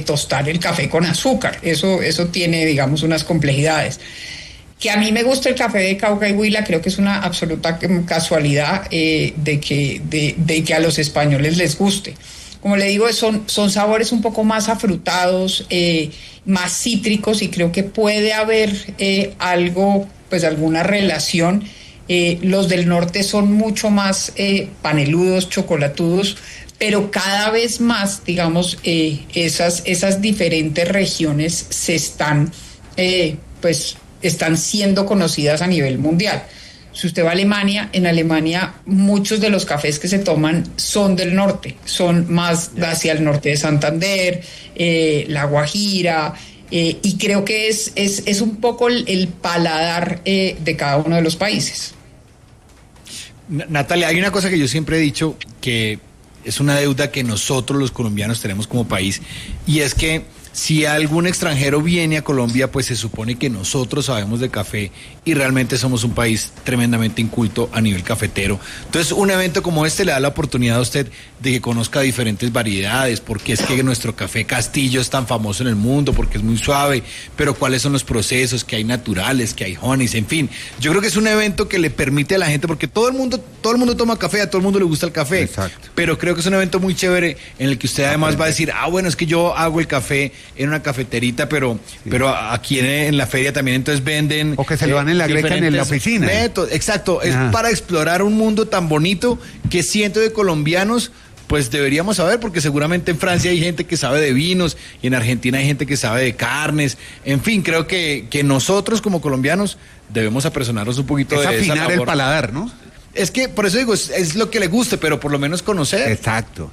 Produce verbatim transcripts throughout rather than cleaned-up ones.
tostar el café con azúcar. Eso, eso tiene, digamos, unas complejidades. Que a mí me gusta el café de Cauca y Huila, creo que es una absoluta casualidad eh, de, que, de, de que a los españoles les guste. Como le digo, son, son sabores un poco más afrutados, eh, más cítricos, y creo que puede haber eh, algo, pues alguna relación. Eh, los del norte son mucho más eh, paneludos, chocolatudos, pero cada vez más, digamos, eh, esas, esas diferentes regiones se están, eh, pues, están siendo conocidas a nivel mundial. Si usted va a Alemania, en Alemania muchos de los cafés que se toman son del norte, son más hacia el norte de Santander, eh, La Guajira, eh, y creo que es, es, es un poco el, el paladar eh, de cada uno de los países. Natalia, hay una cosa que yo siempre he dicho que es una deuda que nosotros los colombianos tenemos como país, y es que si algún extranjero viene a Colombia, pues se supone que nosotros sabemos de café y realmente somos un país tremendamente inculto a nivel cafetero. Entonces, un evento como este le da la oportunidad a usted de que conozca diferentes variedades, porque es que nuestro café Castillo es tan famoso en el mundo, porque es muy suave, pero cuáles son los procesos que hay naturales, que hay honeys, en fin. Yo creo que es un evento que le permite a la gente, porque todo el mundo, todo el mundo toma café, a todo el mundo le gusta el café. Exacto. Pero creo que es un evento muy chévere en el que usted además va a decir, ah, bueno, es que yo hago el café en una cafeterita, pero, sí. pero aquí en, en la feria también entonces venden. O que se lo dan en la greca en la oficina. Métodos. Exacto, es ah. para explorar un mundo tan bonito que siento de colombianos, pues deberíamos saber, porque seguramente en Francia hay gente que sabe de vinos y en Argentina hay gente que sabe de carnes. En fin, creo que, que nosotros como colombianos debemos apersonarnos un poquito es de esa afinar labor. El paladar, ¿no? Es que, por eso digo, es, es lo que le guste, pero por lo menos conocer. Exacto.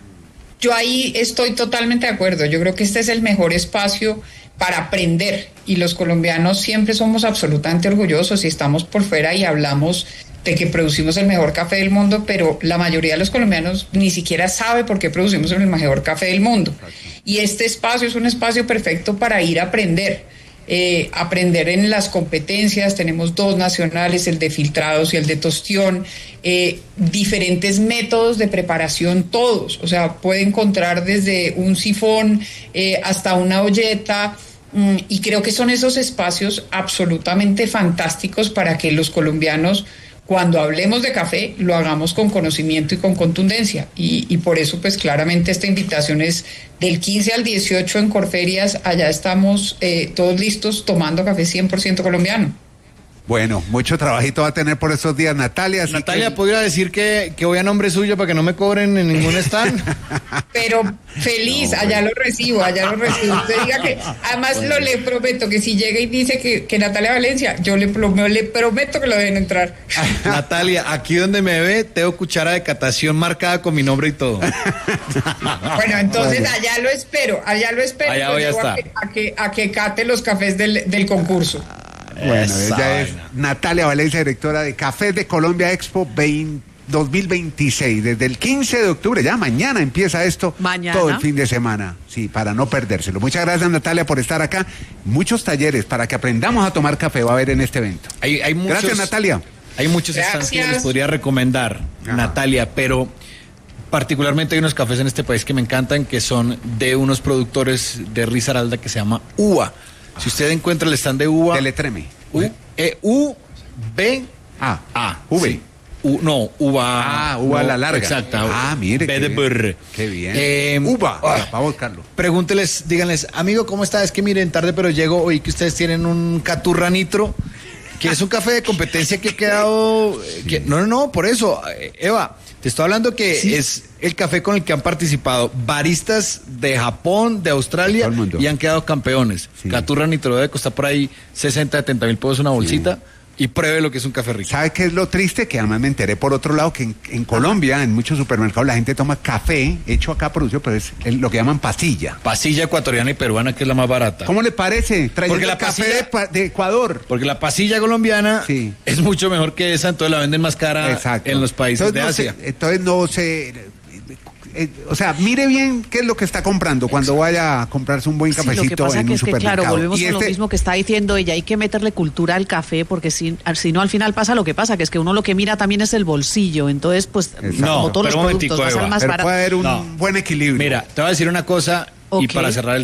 Yo ahí estoy totalmente de acuerdo. Yo creo que este es el mejor espacio para aprender, y los colombianos siempre somos absolutamente orgullosos y estamos por fuera y hablamos de que producimos el mejor café del mundo, pero la mayoría de los colombianos ni siquiera sabe por qué producimos el mejor café del mundo. Y este espacio es un espacio perfecto para ir a aprender. Eh, aprender en las competencias. Tenemos dos nacionales, el de filtrados y el de tostión, eh, diferentes métodos de preparación, todos, o sea, puede encontrar desde un sifón eh, hasta una olleta, mm, y creo que son esos espacios absolutamente fantásticos para que los colombianos, cuando hablemos de café, lo hagamos con conocimiento y con contundencia. Y, y por eso, pues claramente esta invitación es del quince al dieciocho en Corferias. Allá estamos eh, todos listos tomando café cien por ciento colombiano. Bueno, mucho trabajito va a tener por estos días, Natalia. Natalia, que... ¿podría decir que, que voy a nombre suyo para que no me cobren en ningún stand? Pero feliz, no, allá bueno. lo recibo, allá lo recibo. Usted diga que, además bueno. lo le prometo que si llega y dice que, que Natalia Valencia, yo le, le prometo que lo dejen entrar. Natalia, aquí donde me ve, tengo cuchara de catación marcada con mi nombre y todo. Bueno, entonces bueno. allá lo espero, allá lo espero. Allá voy a estar. A que, a, que, a que cate los cafés del, del concurso. Bueno, esa ella es Natalia Valencia, directora de Cafés de Colombia Expo dos mil veintiséis. Desde el quince de octubre, ya mañana empieza esto, mañana. Todo el fin de semana, sí, para no perdérselo. Muchas gracias, Natalia, por estar acá. Muchos talleres para que aprendamos a tomar café va a haber en este evento. Hay, hay muchos, gracias, Natalia. Hay muchos stands que les podría recomendar, Ajá. Natalia, pero particularmente hay unos cafés en este país que me encantan, que son de unos productores de Risaralda que se llama U A. Si usted encuentra el stand de U A... Deletreme. U, e, U, B, A. A. V. Sí. U, no, uva. Ah, uva no, la larga. Exacto. Ah, mire. B de burr. Qué bien. Eh, uva. Ah, para buscarlo. Pregúnteles, díganles, amigo, ¿cómo está? Es que miren, tarde pero llego, oí que ustedes tienen un Caturra Nitro, que es un café de competencia que ha quedado... Sí. Que, no, no, no, por eso, Eva... Te estoy hablando que sí. es el café con el que han participado baristas de Japón, de Australia, y han quedado campeones. Sí. Caturra Nitro debe costar por ahí sesenta, setenta mil pesos una bolsita. Sí. Y pruebe lo que es un café rico. ¿Sabe qué es lo triste? Que además me enteré por otro lado que en, en Colombia, en muchos supermercados, la gente toma café hecho acá, producido, pero es el, lo que llaman pasilla. Pasilla ecuatoriana y peruana, que es la más barata. ¿Cómo le parece? Porque la café pasilla, de, de Ecuador. Porque la pasilla colombiana sí. es mucho mejor que esa, entonces la venden más cara Exacto. en los países entonces, de no Asia. Se, entonces no se... Eh, o sea, mire bien qué es lo que está comprando cuando vaya a comprarse un buen cafecito sí, lo que pasa en que un es supermercado. Que, claro, volvemos y a este... lo mismo que está diciendo ella, hay que meterle cultura al café porque si, si no al final pasa lo que pasa, que es que uno lo que mira también es el bolsillo, entonces pues no, como todos los productos va a ser más pero barato. puede haber un no. buen equilibrio. Mira, te voy a decir una cosa okay. y para cerrar el